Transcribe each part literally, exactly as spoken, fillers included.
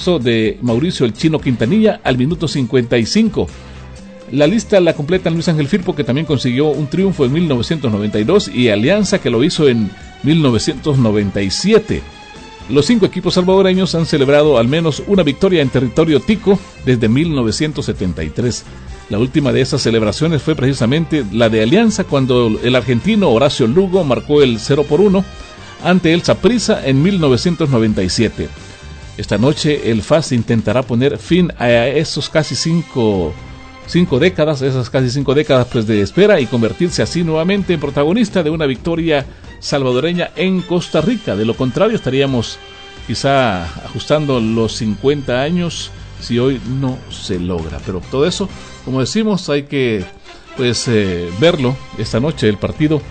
esfuerzo de Mauricio el Chino Quintanilla al minuto cincuenta y cinco. La lista la completa Luis Ángel Firpo, que también consiguió un triunfo en mil novecientos noventa y dos, y Alianza, que lo hizo en mil novecientos noventa y siete. Los cinco equipos salvadoreños han celebrado al menos una victoria en territorio tico desde mil novecientos setenta y tres. La última de esas celebraciones fue precisamente la de Alianza, cuando el argentino Horacio Lugo marcó el cero por uno ante el Saprissa en mil novecientos noventa y siete. Esta noche el F A S intentará poner fin a esos casi cinco... cinco décadas, esas casi cinco décadas pues de espera, y convertirse así nuevamente en protagonista de una victoria salvadoreña en Costa Rica. De lo contrario, estaríamos quizá ajustando los cincuenta años si hoy no se logra. Pero todo eso, como decimos, hay que pues eh, verlo esta noche, el partido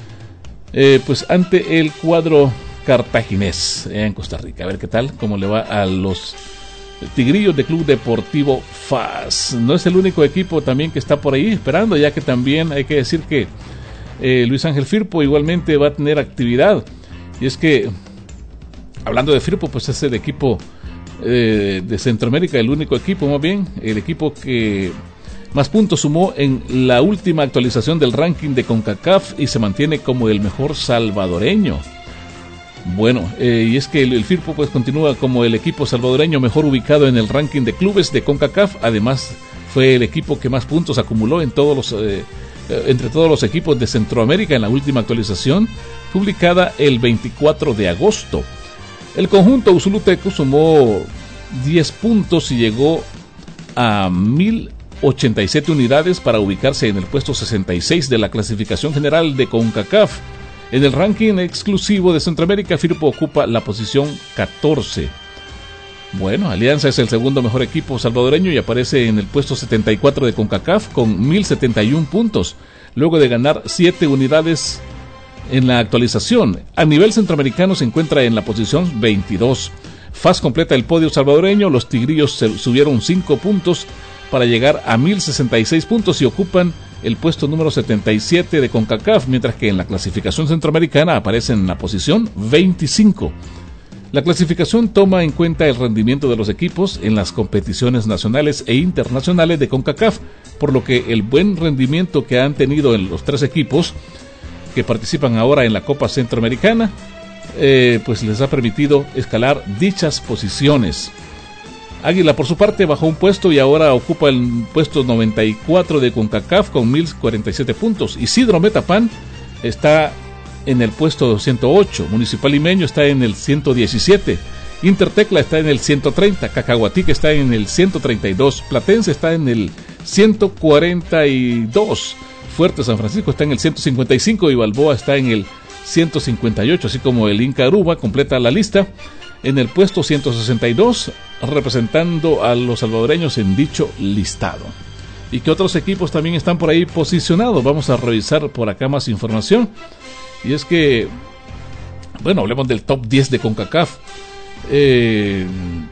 eh, pues ante el cuadro cartaginés eh, en Costa Rica. A ver qué tal, cómo le va a los Tigrillos de Club Deportivo F A S. No es el único equipo también que está por ahí esperando, ya que también hay que decir que eh, Luis Ángel Firpo igualmente va a tener actividad. Y es que, hablando de Firpo, pues es el equipo eh, de Centroamérica, el único equipo, más bien, el equipo que más puntos sumó en la última actualización del ranking de CONCACAF y se mantiene como el mejor salvadoreño. Bueno, eh, y es que el, el Firpo pues continúa como el equipo salvadoreño mejor ubicado en el ranking de clubes de CONCACAF. Además, fue el equipo que más puntos acumuló en todos los, eh, entre todos los equipos de Centroamérica en la última actualización, publicada el veinticuatro de agosto. El conjunto usuluteco sumó diez puntos y llegó a mil ochenta y siete unidades para ubicarse en el puesto sesenta y seis de la clasificación general de CONCACAF. En el ranking exclusivo de Centroamérica, Firpo ocupa la posición catorce. Bueno, Alianza es el segundo mejor equipo salvadoreño y aparece en el puesto setenta y cuatro de CONCACAF con mil setenta y uno puntos, luego de ganar siete unidades en la actualización. A nivel centroamericano se encuentra en la posición veintidós. F A S completa el podio salvadoreño, los Tigrillos subieron cinco puntos para llegar a mil sesenta y seis puntos y ocupan el puesto número setenta y siete de CONCACAF, mientras que en la clasificación centroamericana aparecen en la posición veinticinco. La clasificación toma en cuenta el rendimiento de los equipos en las competiciones nacionales e internacionales de CONCACAF, por lo que el buen rendimiento que han tenido en los tres equipos que participan ahora en la Copa Centroamericana, eh, pues les ha permitido escalar dichas posiciones. Águila, por su parte, bajó un puesto y ahora ocupa el puesto noventa y cuatro de CONCACAF con mil cuarenta y siete puntos. Isidro Metapán está en el puesto ciento ocho. Municipal Limeño está en el ciento diecisiete. Intertecla está en el ciento treinta. Cacahuatique está en el ciento treinta y dos. Platense está en el ciento cuarenta y dos. Fuerte San Francisco está en el ciento cincuenta y cinco y Balboa está en el ciento cincuenta y ocho, así como el Inca Aruba completa la lista en el puesto ciento sesenta y dos, representando a los salvadoreños en dicho listado. ¿Y qué otros equipos también están por ahí posicionados? Vamos a revisar por acá más información. Y es que, bueno, hablemos del top diez de CONCACAF. Eh,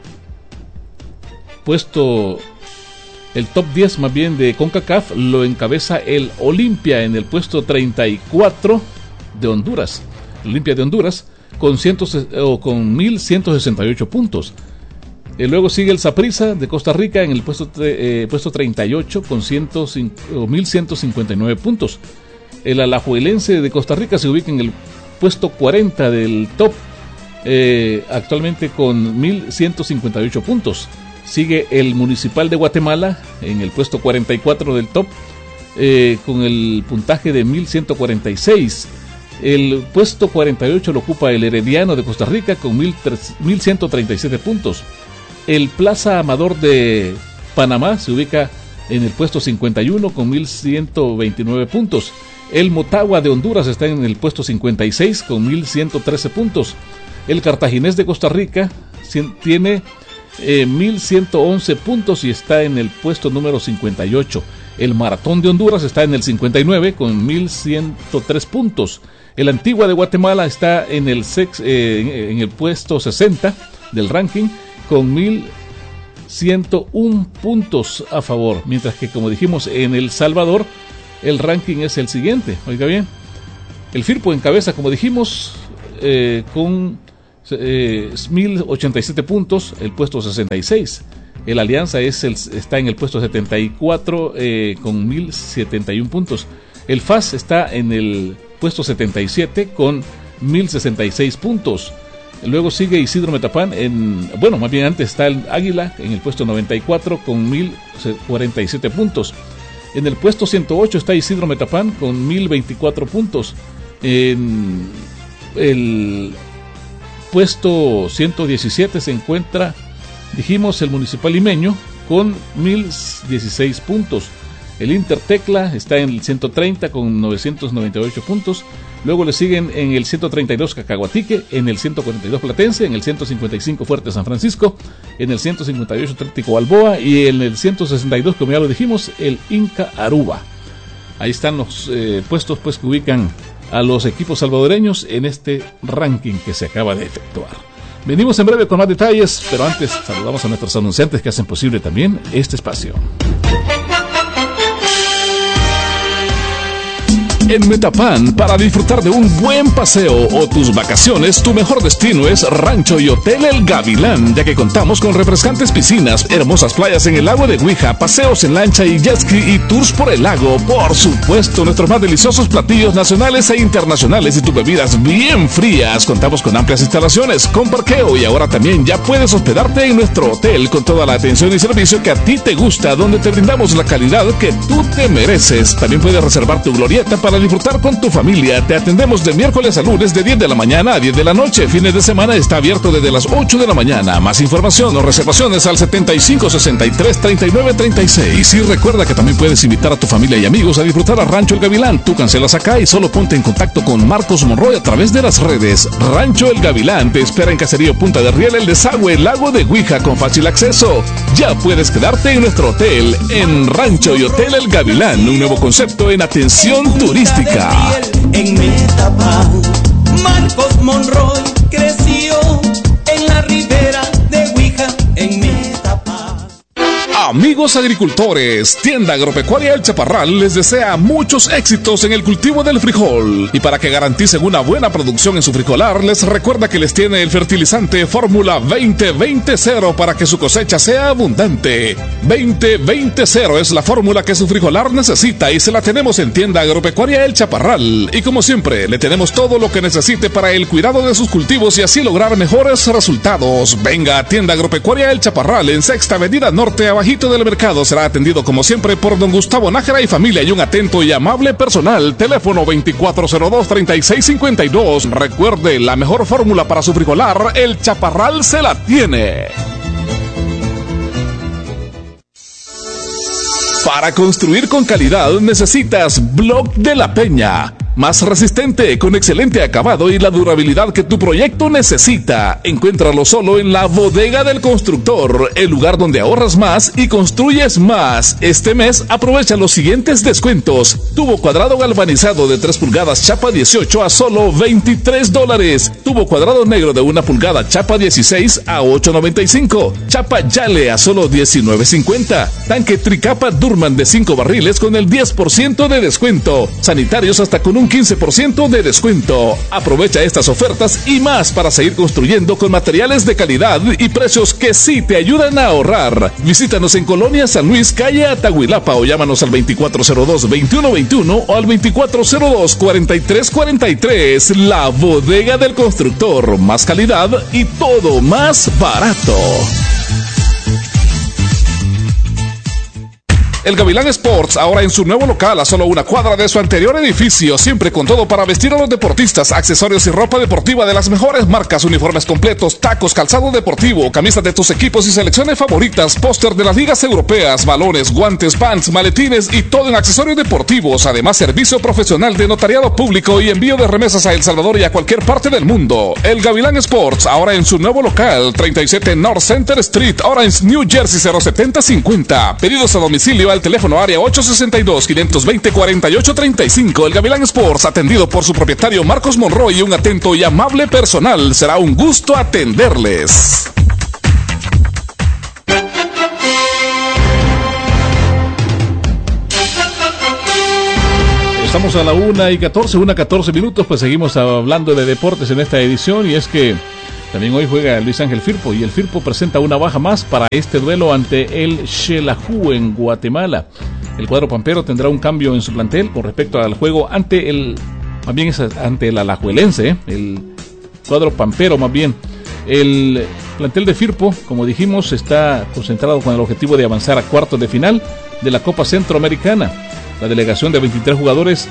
puesto, el top diez más bien de CONCACAF lo encabeza el Olimpia en el puesto treinta y cuatro de Honduras. Olimpia de Honduras con, ciento, o con mil ciento sesenta y ocho puntos. Y luego sigue el Saprissa de Costa Rica en el puesto, eh, puesto treinta y ocho con mil ciento cincuenta y nueve puntos. El Alajuelense de Costa Rica se ubica en el puesto cuarenta del top, eh, actualmente con mil ciento cincuenta y ocho puntos. Sigue el Municipal de Guatemala en el puesto cuarenta y cuatro del top, eh, con el puntaje de mil ciento cuarenta y seis. El puesto cuarenta y ocho lo ocupa el Herediano de Costa Rica con mil ciento treinta y siete puntos. El Plaza Amador de Panamá se ubica en el puesto cincuenta y uno con mil ciento veintinueve puntos. El Motagua de Honduras está en el puesto cincuenta y seis con mil ciento trece puntos. El Cartaginés de Costa Rica tiene eh, mil ciento once puntos y está en el puesto número cincuenta y ocho. El Maratón de Honduras está en el cincuenta y nueve con mil ciento tres puntos. El Antigua de Guatemala está en el, sex, eh, en el puesto sesenta del ranking con mil ciento uno puntos a favor, mientras que, como dijimos, en El Salvador el ranking es el siguiente. Oiga bien, el Firpo encabeza, como dijimos, eh, con eh, mil ochenta y siete puntos, el puesto sesenta y seis. El Alianza es el, está en el puesto setenta y cuatro eh, con mil setenta y uno puntos. El F A S está en el puesto setenta y siete con mil sesenta y seis puntos. Luego sigue Isidro Metapán en, bueno, más bien antes está el Águila en el puesto noventa y cuatro con mil cuarenta y siete puntos. En el puesto ciento ocho está Isidro Metapán con mil veinticuatro puntos. En el puesto ciento diecisiete se encuentra, dijimos, el Municipal Limeño con mil dieciséis puntos. El Intertecla está en el ciento treinta con novecientos noventa y ocho puntos. Luego le siguen en el ciento treinta y dos Cacahuatique, en el ciento cuarenta y dos Platense, en el ciento cincuenta y cinco Fuerte San Francisco, en el ciento cincuenta y ocho Atlético Balboa y en el ciento sesenta y dos, como ya lo dijimos, el Inca Aruba. Ahí están los eh, puestos pues que ubican a los equipos salvadoreños en este ranking que se acaba de efectuar. Venimos en breve con más detalles, pero antes saludamos a nuestros anunciantes que hacen posible también este espacio. En Metapán, para disfrutar de un buen paseo o tus vacaciones, tu mejor destino es Rancho y Hotel El Gavilán, ya que contamos con refrescantes piscinas, hermosas playas en el lago de Huija, paseos en lancha y jet ski y tours por el lago. Por supuesto, nuestros más deliciosos platillos nacionales e internacionales y tus bebidas bien frías. Contamos con amplias instalaciones, con parqueo y ahora también ya puedes hospedarte en nuestro hotel con toda la atención y servicio que a ti te gusta, donde te brindamos la calidad que tú te mereces. También puedes reservar tu glorieta para disfrutar con tu familia. Te atendemos de miércoles a lunes de diez de la mañana a diez de la noche. Fines de semana está abierto desde las ocho de la mañana. Más información o reservaciones al setenta y cinco sesenta y tres treinta y nueve treinta y seis. Y recuerda que también puedes invitar a tu familia y amigos a disfrutar a Rancho El Gavilán. Tú cancelas acá y solo ponte en contacto con Marcos Monroy a través de las redes. Rancho El Gavilán te espera en Caserío Punta de Riel, El Desagüe, Lago de Huija, con fácil acceso. Ya puedes quedarte en nuestro hotel, en Rancho y Hotel El Gavilán, un nuevo concepto en atención turística. En Metapán, Marcos Monroy creció en la ribera de Huija, en Metapán. Amigos agricultores, Tienda Agropecuaria El Chaparral les desea muchos éxitos en el cultivo del frijol. Y para que garanticen una buena producción en su frijolar, les recuerda que les tiene el fertilizante Fórmula veinte veinte cero para que su cosecha sea abundante. veinte veinte cero es la fórmula que su frijolar necesita y se la tenemos en Tienda Agropecuaria El Chaparral. Y como siempre, le tenemos todo lo que necesite para el cuidado de sus cultivos y así lograr mejores resultados. Venga a Tienda Agropecuaria El Chaparral en Sexta Avenida Norte, abajito del mercado. Será atendido como siempre por don Gustavo Nájera y familia y un atento y amable personal. Teléfono veinticuatro cero dos treinta y seis cincuenta y dos. Recuerde, la mejor fórmula para su frijolar, El Chaparral se la tiene. Para construir con calidad necesitas Block de la Peña. Más resistente, con excelente acabado y la durabilidad que tu proyecto necesita. Encuéntralo solo en la Bodega del Constructor, el lugar donde ahorras más y construyes más. Este mes aprovecha los siguientes descuentos. Tubo cuadrado galvanizado de tres pulgadas chapa dieciocho a solo veintitrés dólares. Tubo cuadrado negro de una pulgada chapa dieciséis a ocho noventa y cinco. Chapa Yale a solo diecinueve cincuenta. Tanque Tricapa Durman de cinco barriles con el diez por ciento de descuento. Sanitarios hasta con un quince por ciento de descuento. Aprovecha estas ofertas y más para seguir construyendo con materiales de calidad y precios que sí te ayudan a ahorrar. Visítanos en Colonia San Luis, calle Atahuilapa, o llámanos al veinticuatro cero dos veintiuno veintiuno o al veinticuatro cero dos cuarenta y tres cuarenta y tres. La Bodega del Constructor, más calidad y todo más barato. El Gavilán Sports, ahora en su nuevo local a solo una cuadra de su anterior edificio, siempre con todo para vestir a los deportistas, accesorios y ropa deportiva de las mejores marcas, uniformes completos, tacos, calzado deportivo, camisas de tus equipos y selecciones favoritas, póster de las ligas europeas, balones, guantes, pants, maletines y todo en accesorios deportivos. Además, servicio profesional de notariado público y envío de remesas a El Salvador y a cualquier parte del mundo. El Gavilán Sports, ahora en su nuevo local, treinta y siete North Center Street, Orange, New Jersey cero setenta cincuenta. Pedidos a domicilio al teléfono área ocho sesenta y dos, quinientos veinte, cuarenta y ocho treinta y cinco. El Gavilán Sports, atendido por su propietario Marcos Monroy y un atento y amable personal. Será un gusto atenderles. Estamos a la una y catorce, una catorce minutos, pues seguimos hablando de deportes en esta edición y es que También hoy juega Luis Ángel Firpo y el Firpo presenta una baja más para este duelo ante el Xelajú en Guatemala. El cuadro pampero tendrá un cambio en su plantel con respecto al juego ante el, más bien es ante el alajuelense, ¿eh? El cuadro pampero más bien. El plantel de Firpo, como dijimos, está concentrado con el objetivo de avanzar a cuartos de final de la Copa Centroamericana. La delegación de veintitrés jugadores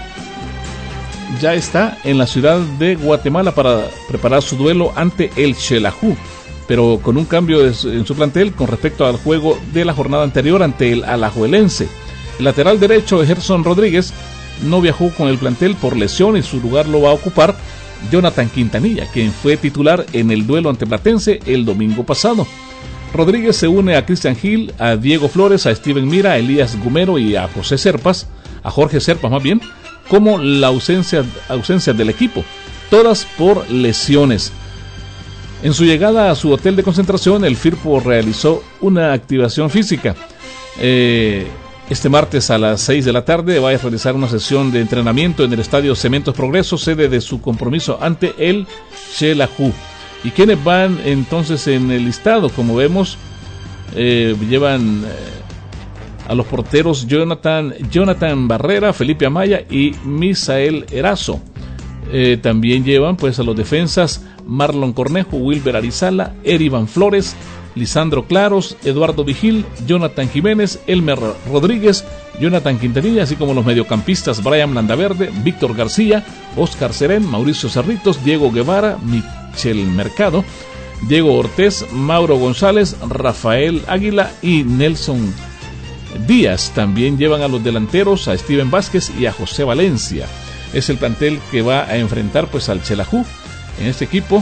ya está en la ciudad de Guatemala para preparar su duelo ante el Xelajú, pero con un cambio en su plantel con respecto al juego de la jornada anterior ante el alajuelense. El lateral derecho, Gerson Rodríguez, no viajó con el plantel por lesión y su lugar lo va a ocupar Jonathan Quintanilla, quien fue titular en el duelo ante Platense el domingo pasado. Rodríguez se une a Cristian Gil, a Diego Flores, a Steven Mira, a Elías Gumero y a José Serpas, a Jorge Serpas más bien, como la ausencia, ausencia del equipo, todas por lesiones. En su llegada a su hotel de concentración, el Firpo realizó una activación física. Eh, este martes a las seis de la tarde va a realizar una sesión de entrenamiento en el estadio Cementos Progreso, sede de su compromiso ante el Xelajú. ¿Y quiénes van entonces en el listado? Como vemos, eh, llevan... Eh, a los porteros Jonathan, Jonathan Barrera, Felipe Amaya y Misael Erazo. Eh, también llevan pues a los defensas Marlon Cornejo, Wilber Arizala, Erivan Flores, Lisandro Claros, Eduardo Vigil, Jonathan Jiménez, Elmer Rodríguez, Jonathan Quintanilla, así como los mediocampistas Brian Landaverde, Víctor García, Oscar Serén, Mauricio Cerritos, Diego Guevara, Michel Mercado, Diego Ortiz, Mauro González, Rafael Águila y Nelson Díaz. También llevan a los delanteros a Steven Vázquez y a José Valencia. Es el plantel que va a enfrentar pues al Xelajú en este equipo.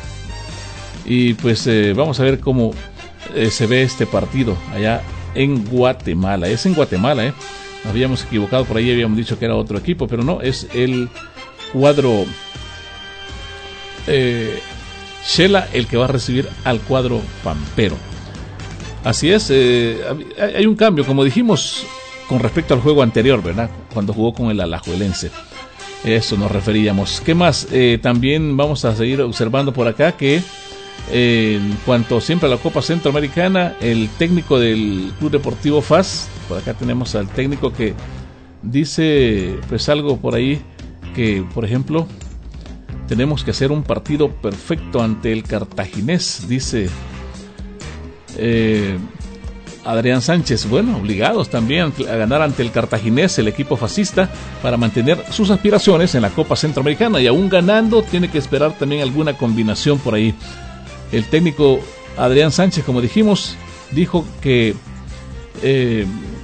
Y pues eh, vamos a ver cómo eh, se ve este partido allá en Guatemala. Es en Guatemala, ¿eh? Nos habíamos equivocado por ahí, habíamos dicho que era otro equipo, pero no, es el cuadro eh, Xela el que va a recibir al cuadro pampero. Así es, eh, hay un cambio, como dijimos, con respecto al juego anterior, ¿verdad? Cuando jugó con el alajuelense. Eso nos referíamos. ¿Qué más? Eh, también vamos a seguir observando por acá que eh, en cuanto siempre a la Copa Centroamericana, el técnico del Club Deportivo F A S, por acá tenemos al técnico que dice pues algo por ahí, que por ejemplo, tenemos que hacer un partido perfecto ante el Cartaginés, dice Eh, Adrián Sánchez. Bueno, obligados también a ganar ante el Cartaginés, el equipo fascista, para mantener sus aspiraciones en la Copa Centroamericana, y aún ganando tiene que esperar también alguna combinación por ahí. El técnico Adrián Sánchez, como dijimos, dijo que eh,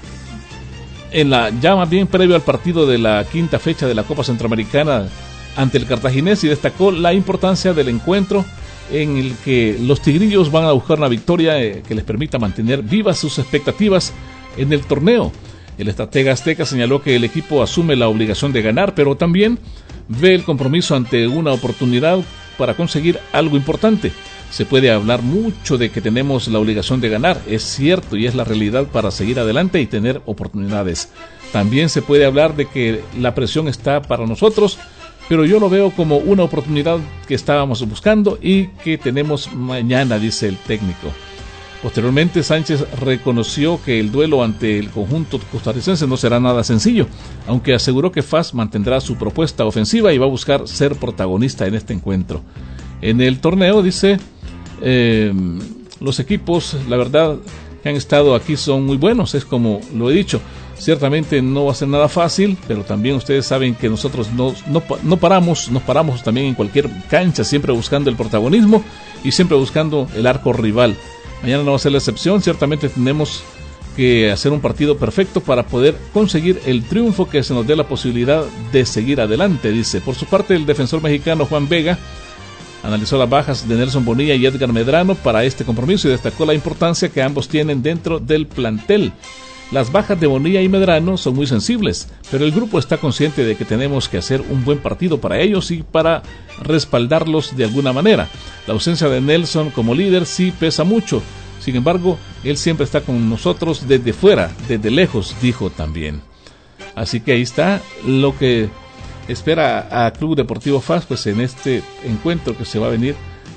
en la ya más bien previo al partido de la quinta fecha de la Copa Centroamericana ante el Cartaginés, y destacó la importancia del encuentro en el que los tigrillos van a buscar una victoria eh, que les permita mantener vivas sus expectativas en el torneo. El estratega azteca señaló que el equipo asume la obligación de ganar, pero también ve el compromiso ante una oportunidad para conseguir algo importante. Se puede hablar mucho de que tenemos la obligación de ganar, es cierto, y es la realidad para seguir adelante y tener oportunidades. También se puede hablar de que la presión está para nosotros, pero yo lo veo como una oportunidad que estábamos buscando y que tenemos mañana, dice el técnico. Posteriormente, Sánchez reconoció que el duelo ante el conjunto costarricense no será nada sencillo, aunque aseguró que F A S mantendrá su propuesta ofensiva y va a buscar ser protagonista en este encuentro. En el torneo, dice, eh, los equipos, la verdad, que han estado aquí son muy buenos, es como lo he dicho. Ciertamente no va a ser nada fácil, pero también ustedes saben que nosotros no, no, no paramos, nos paramos también en cualquier cancha, siempre buscando el protagonismo y siempre buscando el arco rival. Mañana no va a ser la excepción, ciertamente tenemos que hacer un partido perfecto para poder conseguir el triunfo que se nos dé la posibilidad de seguir adelante, dice. Por su parte, el defensor mexicano Juan Vega analizó las bajas de Nelson Bonilla y Edgar Medrano para este compromiso y destacó la importancia que ambos tienen dentro del plantel. Las bajas de Bonilla y Medrano son muy sensibles, pero el grupo está consciente de que tenemos que hacer un buen partido para ellos y para respaldarlos de alguna manera. La ausencia de Nelson como líder sí pesa mucho, sin embargo, él siempre está con nosotros desde fuera, desde lejos, dijo también. Así que ahí está lo que espera a Club Deportivo F A S pues en este encuentro que se va a venir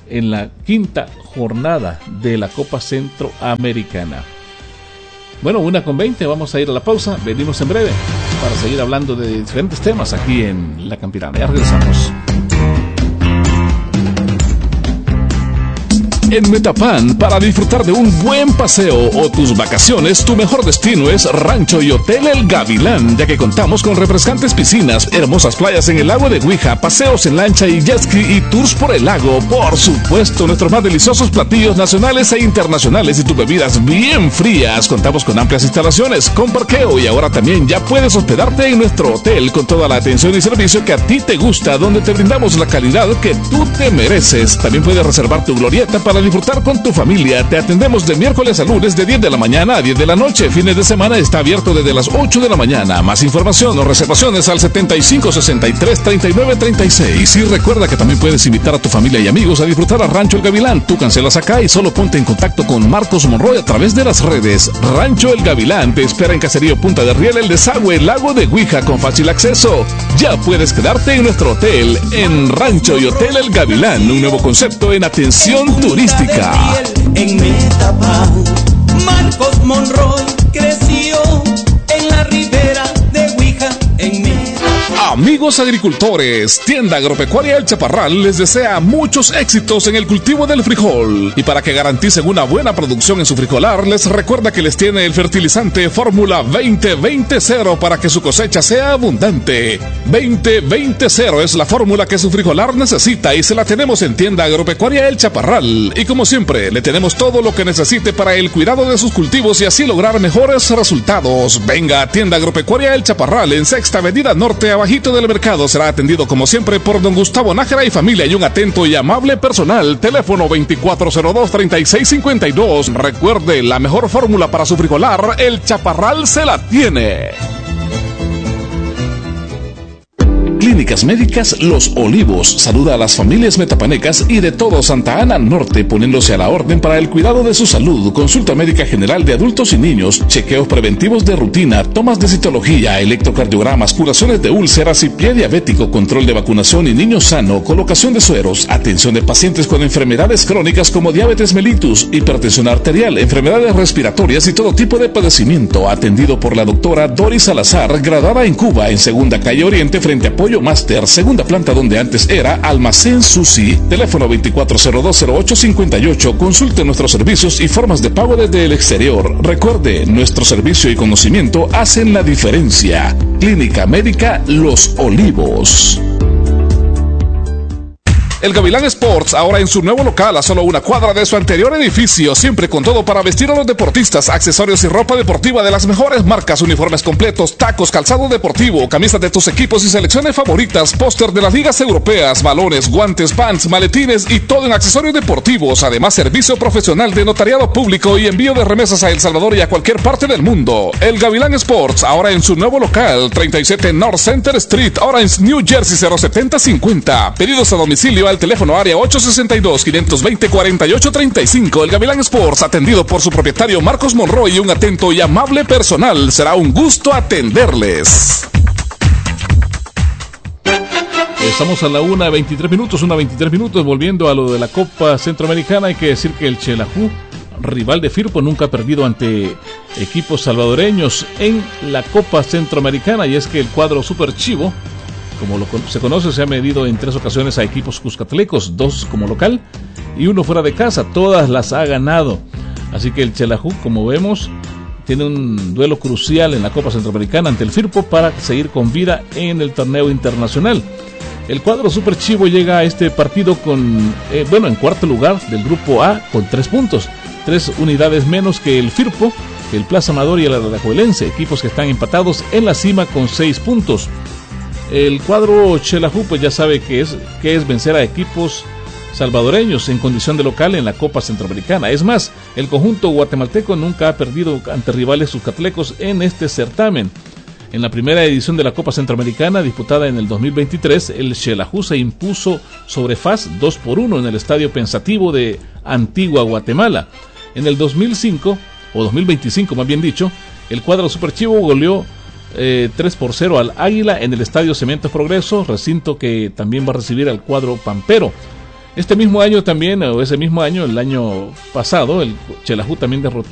en la quinta jornada de la Copa Centroamericana. Bueno, una con veinte, vamos a ir a la pausa, venimos en breve para seguir hablando de diferentes temas aquí en La Campirana. Ya regresamos. En Metapan, para disfrutar de un buen paseo o tus vacaciones, tu mejor destino es Rancho y Hotel El Gavilán, ya que contamos con refrescantes piscinas, hermosas playas en el lago de Huija, paseos en lancha y jet ski y tours por el lago. Por supuesto, nuestros más deliciosos platillos nacionales e internacionales y tus bebidas bien frías. Contamos con amplias instalaciones, con parqueo y ahora también ya puedes hospedarte en nuestro hotel con toda la atención y servicio que a ti te gusta, donde te brindamos la calidad que tú te mereces. También puedes reservar tu glorieta para disfrutar con tu familia. Te atendemos de miércoles a lunes de diez de la mañana a diez de la noche. Fines de semana está abierto desde las ocho de la mañana. Más información o reservaciones al setenta y cinco sesenta y tres treinta y nueve treinta y seis. Y recuerda que también puedes invitar a tu familia y amigos a disfrutar a Rancho El Gavilán. Tú cancelas acá y solo ponte en contacto con Marcos Monroy a través de las redes. Rancho El Gavilán te espera en Caserío Punta de Riel, El Desagüe, Lago de Huija, con fácil acceso. Ya puedes quedarte en nuestro hotel, en Rancho y Hotel El Gavilán, un nuevo concepto en atención turística. En Metapan, Marcos Monroy creció en la ribera de Huija, en Metapan. Amigos agricultores, Tienda Agropecuaria El Chaparral les desea muchos éxitos en el cultivo del frijol. Y para que garanticen una buena producción en su frijolar, les recuerda que les tiene el fertilizante Fórmula veinte veinte cero para que su cosecha sea abundante. veinte veinte cero es la fórmula que su frijolar necesita y se la tenemos en Tienda Agropecuaria El Chaparral. Y como siempre, le tenemos todo lo que necesite para el cuidado de sus cultivos y así lograr mejores resultados. Venga a Tienda Agropecuaria El Chaparral en Sexta Avenida Norte, abajito del mercado. Será atendido como siempre por don Gustavo Nájera y familia y un atento y amable personal. Teléfono veinticuatro cero dos treinta y seis cincuenta y dos. Recuerde, la mejor fórmula para su frijolar, El Chaparral se la tiene. Clínicas Médicas Los Olivos saluda a las familias metapanecas y de todo Santa Ana Norte, poniéndose a la orden para el cuidado de su salud. Consulta médica general de adultos y niños, chequeos preventivos de rutina, tomas de citología, electrocardiogramas, curaciones de úlceras y pie diabético, control de vacunación y niño sano, colocación de sueros, atención de pacientes con enfermedades crónicas como diabetes mellitus, hipertensión arterial, enfermedades respiratorias y todo tipo de padecimiento. Atendido por la doctora Doris Salazar, graduada en Cuba, en Segunda Calle Oriente, frente a Pollo Master, segunda planta donde antes era Almacén Susi. Teléfono veinticuatro cero dos cero ocho cincuenta y ocho. Consulte nuestros servicios y formas de pago desde el exterior. Recuerde, nuestro servicio y conocimiento hacen la diferencia. Clínica Médica Los Olivos. El Gavilán Sports, ahora en su nuevo local a solo una cuadra de su anterior edificio, siempre con todo para vestir a los deportistas, accesorios y ropa deportiva de las mejores marcas, uniformes completos, tacos, calzado deportivo, camisas de tus equipos y selecciones favoritas, póster de las ligas europeas, balones, guantes, pants, maletines y todo en accesorios deportivos. Además, servicio profesional de notariado público y envío de remesas a El Salvador y a cualquier parte del mundo. El Gavilán Sports, ahora en su nuevo local, treinta y siete North Center Street, Orange, New Jersey cero setenta cincuenta. Pedidos a domicilio al teléfono área ocho sesenta y dos, quinientos veinte, cuarenta y ocho treinta y cinco. El Gavilán Sports, atendido por su propietario Marcos Monroy y un atento y amable personal. Será un gusto atenderles. Estamos a la una veintitrés minutos, una veintitrés minutos, volviendo a lo de la Copa Centroamericana. Hay que decir que el Xelajú, rival de Firpo, nunca ha perdido ante equipos salvadoreños en la Copa Centroamericana, y es que el cuadro Super Chivo, como lo, se conoce, se ha medido en tres ocasiones a equipos cuscatlecos, dos como local y uno fuera de casa. Todas las ha ganado. Así que el Xelajú, como vemos, tiene un duelo crucial en la Copa Centroamericana ante el Firpo para seguir con vida en el torneo internacional. El cuadro Super Chivo llega a este partido con, eh, bueno, en cuarto lugar del grupo A con tres puntos, tres unidades menos que el Firpo, el Plaza Amador y el Alajuelense, equipos que están empatados en la cima con seis puntos. El cuadro Xelajú pues ya sabe que es, que es vencer a equipos salvadoreños en condición de local en la Copa Centroamericana. Es más, el conjunto guatemalteco nunca ha perdido ante rivales cuscatlecos en este certamen. En la primera edición de la Copa Centroamericana, disputada en el dos mil veintitrés, el Xelajú se impuso sobre F A S dos por uno en el Estadio Pensativo de Antigua, Guatemala. En el dos mil cinco, o dos mil veinticinco más bien dicho, el cuadro Super Chivo goleó Eh, tres por cero al Águila en el Estadio Cementos Progreso, recinto que también va a recibir al cuadro Pampero. Este mismo año también, o ese mismo año, el año pasado, el Xelajú también derrotó